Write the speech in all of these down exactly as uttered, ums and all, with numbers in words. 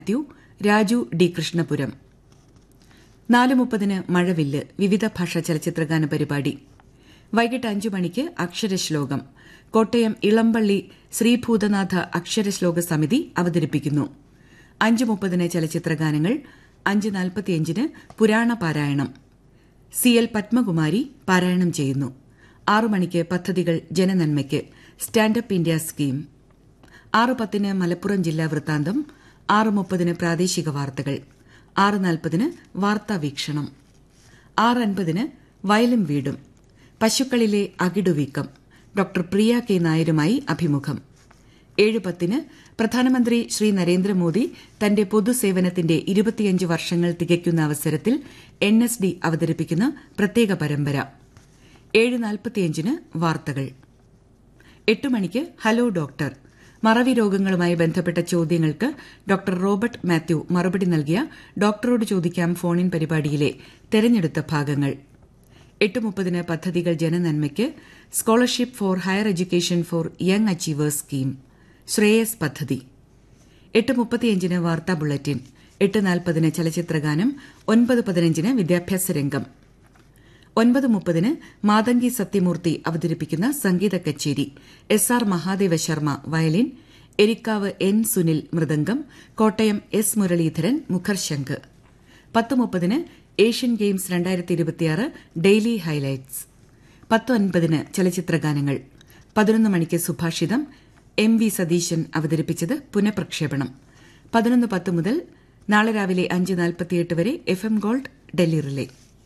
Mathew, Raju D Krishnapuram. നാല് മുപ്പതിന് മഴവില്ല് വിവിധ ഭാഷാ ചലച്ചിത്രഗാന പരിപാടി. വൈകിട്ട് അഞ്ചു മണിക്ക് അക്ഷരശ്ലോകം. കോട്ടയം ഇളമ്പള്ളി ശ്രീഭൂതനാഥ അക്ഷരശ്ലോക സമിതി അവതരിപ്പിക്കുന്നു. അഞ്ച് മുപ്പതിന് ചലച്ചിത്രഗാനങ്ങൾ. അഞ്ച് നാൽപ്പത്തിയഞ്ചിന് പുരാണ പാരായണം. സി എൽ പത്മകുമാരി പാരായണം ചെയ്യുന്നു. ആറു മണിക്ക് പദ്ധതികൾ ജനനന്മയ്ക്ക് സ്റ്റാൻഡപ്പ് ഇന്ത്യ സ്കീം. ആറ് പത്തിന് മലപ്പുറം ജില്ലാ വൃത്താന്തം. ആറ് മുപ്പതിന് പ്രാദേശിക വാർത്തകൾ. ആറ് നാൽപ്പതിന് വാർത്താ വീക്ഷണം. ആറ് അൻപതിന് വയലും വീടും. പശുക്കളിലെ അകിടുവീക്കം. ഡോക്ടർ പ്രിയ കെ നായരുമായി അഭിമുഖം. ഏഴ് പത്തിന് പ്രധാനമന്ത്രി ശ്രീ നരേന്ദ്രമോദി തന്റെ പൊതുസേവനത്തിന്റെ ഇരുപത്തിയഞ്ച് വർഷങ്ങൾ തികയ്ക്കുന്ന അവസരത്തിൽ എൻ എസ് ഡി അവതരിപ്പിക്കുന്ന പ്രത്യേക പരമ്പര. ഏഴ് നാൽപ്പത്തിയഞ്ചിന് വാർത്തകൾ. എട്ട് മണിക്ക് ഹലോ ഡോക്ടർ. മറവി രോഗങ്ങളുമായി ബന്ധപ്പെട്ട ചോദ്യങ്ങൾക്ക് ഡോക്ടർ റോബർട്ട് മാത്യു മറുപടി നൽകിയ ഡോക്ടറോട് ചോദിക്കാം ഫോണിൻ പരിപാടിയിലെ തെരഞ്ഞെടുത്ത ഭാഗങ്ങൾ. എട്ട് മുപ്പതിന് പദ്ധതികൾ ജനനന്മയ്ക്ക് scholarship four higher education for young achievers scheme Shreyas പദ്ധതി. എട്ട് മുപ്പത്തിയഞ്ചിന് വാർത്താ ബുള്ളറ്റിൻ. എട്ട് നാൽപ്പതിന് ചലച്ചിത്രഗാനം. ഒൻപത് പതിനഞ്ചിന് വിദ്യാഭ്യാസ രംഗം. ഒൻപത് മുപ്പതിന് മാതങ്കി സത്യമൂർത്തി അവതരിപ്പിക്കുന്ന സംഗീത കച്ചേരി. S R Mahadeva Sharma violin, Erikkavu N Sunil mridangam, Kottayam S Muraleedharan മുഖർശംഖ്. പത്ത് മുപ്പതിന് ഏഷ്യൻ ഗെയിംസ് രണ്ടായിരത്തി ഇരുപത്തിയാറ് ഡെയിലി ഹൈലൈറ്റ്സ്. പത്ത് അൻപതിന് ചലച്ചിത്രഗാനങ്ങൾ. പതിനൊന്ന് മണിക്ക് സുഭാഷിതം. എം വി സതീശൻ അവതരിപ്പിച്ചത് പുനഃപ്രക്ഷേപണം. പതിനൊന്ന് പത്ത് മുതൽ നാളെ രാവിലെ അഞ്ച് നാൽപ്പത്തിയെട്ട് വരെ F M gold Delhi relay.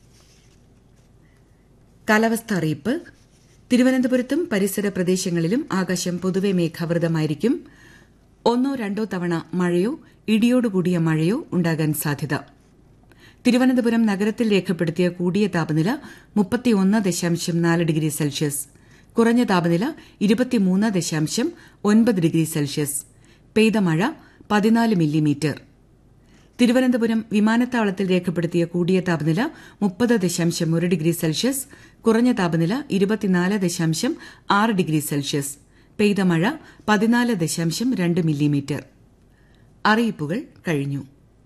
കാലാവസ്ഥ അറിയിപ്പ്. തിരുവനന്തപുരത്തും പരിസര പ്രദേശങ്ങളിലും ആകാശം പൊതുവെ മേഘാവൃതമായിരിക്കും. ഒന്നോ രണ്ടോ തവണ മഴയോ ഇടിയോടുകൂടിയ മഴയോ ഉണ്ടാകാൻ സാധ്യത. തിരുവനന്തപുരം നഗരത്തിൽ രേഖപ്പെടുത്തിയ കൂടിയ താപനില മുപ്പത്തിയൊന്ന് ദശാംശം നാല് ഡിഗ്രി സെൽഷ്യസ്. കുറഞ്ഞ താപനില ഇരുപത്തിമൂന്ന് ദശാംശം ഒൻപത് ഡിഗ്രി സെൽഷ്യസ്. പെയ്ത മഴ പതിനാല് മില്ലിമീറ്റർ. തിരുവനന്തപുരം വിമാനത്താവളത്തിൽ രേഖപ്പെടുത്തിയ കൂടിയ താപനില മുപ്പത് ദശാംശം ഒരു ഡിഗ്രി സെൽഷ്യസ്. കുറഞ്ഞ താപനില ഇരുപത്തിനാല് ദശാംശം ആറ് ഡിഗ്രി സെൽഷ്യസ്. പെയ്ത മഴ പതിനാല് ദശാംശം രണ്ട് മില്ലിമീറ്റർ. അറിയിപ്പുകൾ കഴിഞ്ഞു.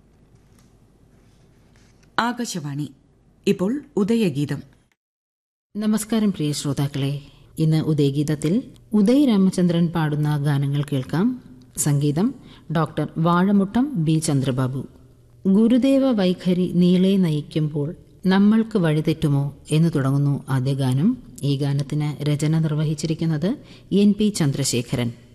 ആകാശവാണി. ഇപ്പോൾ ഉദയഗീതം. നമസ്കാരം പ്രിയ ശ്രോതാക്കളെ. ഇന്ന് ഉദയഗീതത്തിൽ ഉദയ് രാമചന്ദ്രൻ പാടുന്ന ഗാനങ്ങൾ കേൾക്കാം. സംഗീതം ഡോക്ടർ വാഴമുട്ടം ബി ചന്ദ്രബാബു. ഗുരുദേവ വൈഖരി നീളെ നയിക്കുമ്പോൾ നമ്മൾക്ക് വഴിതെറ്റുമോ എന്ന് തുടങ്ങുന്നു ആദ്യ ഗാനം. ഈ ഗാനത്തിന് രചന നിർവഹിച്ചിരിക്കുന്നത് എൻ പി ചന്ദ്രശേഖരൻ.